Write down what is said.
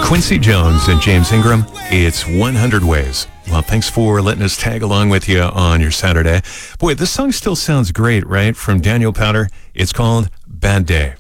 Quincy Jones and James Ingram, it's 100 Ways. Well, thanks for letting us tag along with you on your Saturday. Boy, this song still sounds great, right? From Daniel Powter. It's called Bad Day.